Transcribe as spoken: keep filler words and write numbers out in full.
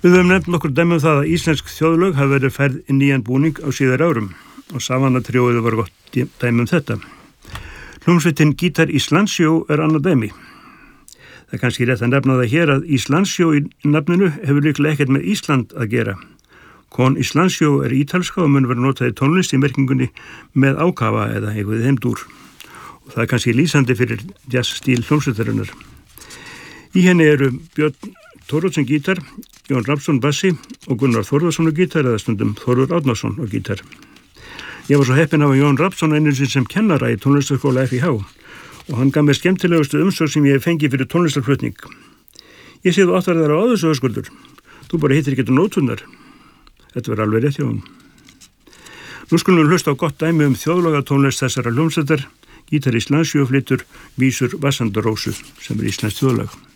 Við höfum nefnt nokkur dæmi um það að íslensk þjóðlög hafa verið færð í nýjan búning á síðar árum og Savanna-tríóið var gott dæmi um þetta. Hljómsveitin Gítar Íslandsjó er annað dæmi. Það er kannski rétt að nefna það hér að Íslandsjó í nafninu hefur líklega ekkert með Ísland að gera. Kon Íslandsjó er ítalska og mun vera notað í tónlist í merkingunni með ákafa eða eitthvað heimdúr. Og það er kannski lýsandi fyrir jazzstíl hljómsveitarinnar. Í henni eru Björn Thoroddsen gítar, Jón Rafnsson bassi og Gunnar Þórðarsson á gítar eða stundum Þórður Árnason á gítar. Ég var svo heppinn að hafa Jón Rafnsson einu sinni sem kennara í tónlistarskóla F I H og hann gaf mér skemmtilegustu umsögn sem ég hef fengið fyrir tónlistarflutning. Ég sé þú átt að vera á þessu Höskuldur. Þú bara hittir ekki nóturnar. Þetta var alveg rétt hjá hann. Nú skulum við hlusta á gott dæmi um þjóðlagatónlist þessara hljómsveitar. Gítar Íslandsjó flytur Vísur Vatnsenda Rósu sem er íslenskt þjóðlag.